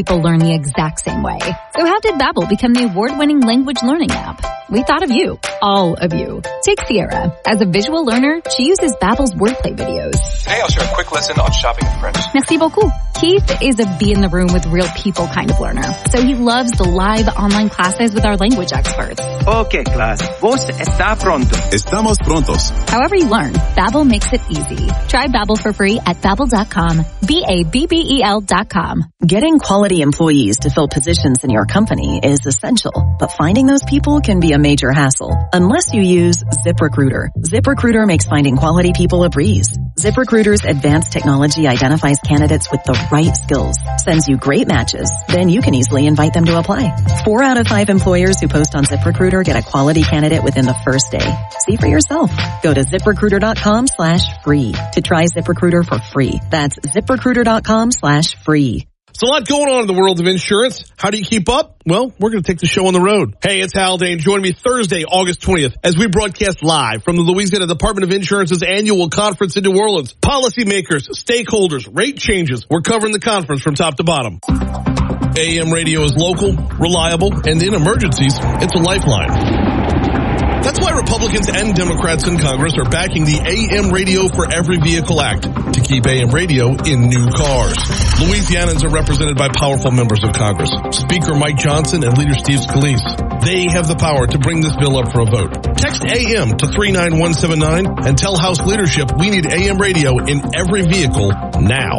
People learn the exact same way. So how did Babbel become the award-winning language learning app? We thought of you. All of you. Take Sierra. As a visual learner, she uses Babbel's wordplay videos. Today I'll share a quick lesson on shopping in French. Merci beaucoup. Keith is a be-in-the-room-with-real-people kind of learner. So he loves the live online classes with our language experts. Okay, class. Vos está pronto. Estamos prontos. However you learn, Babbel makes it easy. Try Babbel for free at Babbel.com. Babbel.com. Getting quality employees to fill positions in your company is essential, but finding those people can be a major hassle unless you use ZipRecruiter. ZipRecruiter makes finding quality people a breeze. ZipRecruiter's advanced technology identifies candidates with the right skills, sends you great matches, then you can easily invite them to apply. 4 out of 5 employers who post on ZipRecruiter get a quality candidate within the first day. See for yourself. Go to ZipRecruiter.com/free to try ZipRecruiter for free. That's ZipRecruiter.com/free. There's a lot going on in the world of insurance. How do you keep up? Well, we're going to take the show on the road. Hey, it's Hal Dane. Join me Thursday, August 20th, as we broadcast live from the Louisiana Department of Insurance's annual conference in New Orleans. Policymakers, stakeholders, rate changes. We're covering the conference from top to bottom. AM radio is local, reliable, and in emergencies, it's a lifeline. That's why Republicans and Democrats in Congress are backing the AM Radio for Every Vehicle Act to keep AM radio in new cars. Louisianans are represented by powerful members of Congress, Speaker Mike Johnson and Leader Steve Scalise. They have the power to bring this bill up for a vote. Text AM to 39179 and tell House leadership we need AM radio in every vehicle now.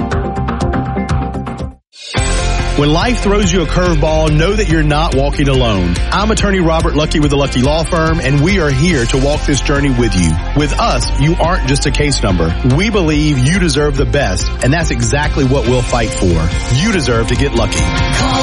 When life throws you a curveball, know that you're not walking alone. I'm attorney Robert Lucky with the Lucky Law Firm, and we are here to walk this journey with you. With us, you aren't just a case number. We believe you deserve the best, and that's exactly what we'll fight for. You deserve to get lucky. Call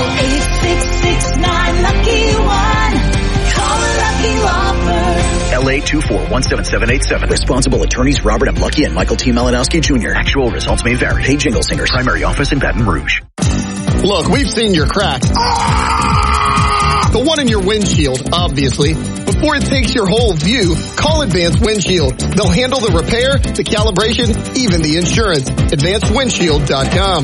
866-9-LUCKY-1. Call the Lucky Law Firm. LA 2417787. Responsible attorneys Robert M. Lucky and Michael T. Malinowski Jr. Actual results may vary. Hey, Jingle Singers. Primary office in Baton Rouge. Look, we've seen your cracks. The one in your windshield, obviously. Before it takes your whole view, call Advanced Windshield. They'll handle the repair, the calibration, even the insurance. AdvancedWindshield.com.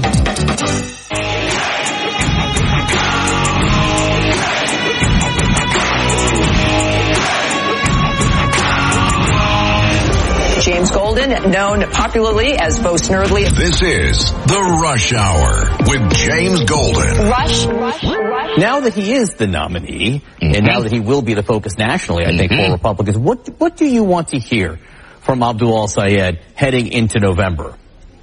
James Golden, known popularly as Bo Snerdley. This is The Rush Hour with James Golden. Rush. Now that he is the nominee, and now that he will be the focus nationally, I think, for Republicans, what do you want to hear from Abdul Al-Sayed heading into November?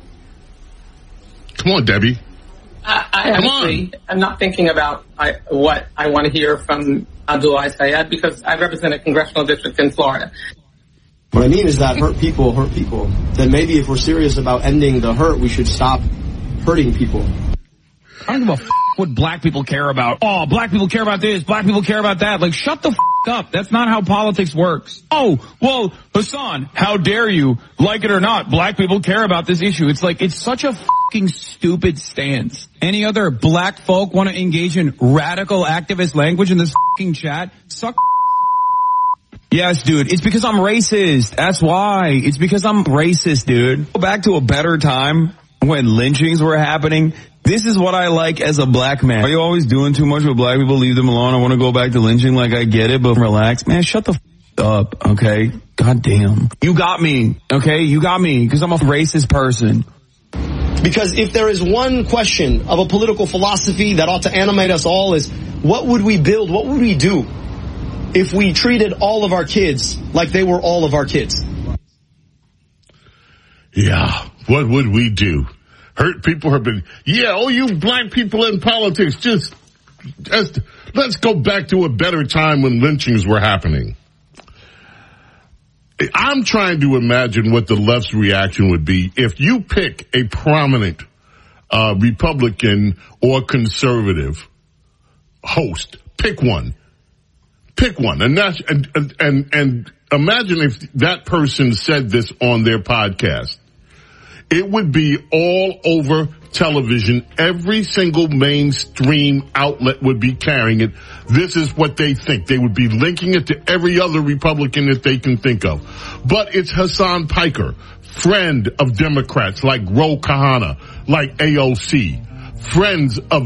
Come on, Debbie. I'm not thinking about what I want to hear from Abdul Al-Sayed because I represent a congressional district in Florida. What I mean is that hurt people. That maybe if we're serious about ending the hurt, we should stop hurting people. I don't give a what black people care about. Oh, black people care about this, black people care about that. Like, shut the up. That's not how politics works. Oh, well, Hassan, how dare you? Like it or not, black people care about this issue. It's like, it's such a stupid stance. Any other black folk want to engage in radical activist language in this chat? Suck. Yes, dude. It's because I'm racist. That's why. It's because I'm racist, dude. Go back to a better time when lynchings were happening. This is what I like as a black man. Are you always doing too much with black people? Leave them alone. I want to go back to lynching. Like, I get it, but relax. Man, shut the up, okay? God damn. You got me, okay? You got me, because I'm a racist person. Because if there is one question of a political philosophy that ought to animate us all is, what would we build? What would we do if we treated all of our kids like they were all of our kids? Yeah, what would we do? Hurt people have been, you black people in politics, just let's go back to a better time when lynchings were happening. I'm trying to imagine what the left's reaction would be if you pick a prominent Republican or conservative host. Pick one. And imagine if that person said this on their podcast. It would be all over television. Every single mainstream outlet would be carrying it. This is what they think. They would be linking it to every other Republican that they can think of. But it's Hassan Piker, friend of Democrats like Ro Khanna, like AOC, friends of